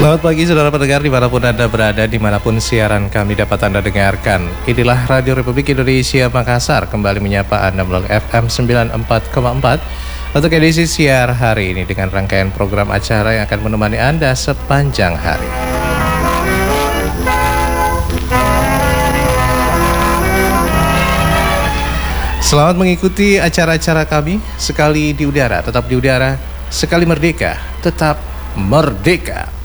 Selamat pagi saudara pendengar dimanapun Anda berada, dimanapun siaran kami dapat Anda dengarkan. Inilah Radio Republik Indonesia Makassar kembali menyapa Anda melalui FM 94,4 untuk edisi siar hari ini dengan rangkaian program acara yang akan menemani Anda sepanjang hari. Selamat mengikuti acara-acara kami, sekali di udara, tetap di udara, sekali merdeka, tetap merdeka.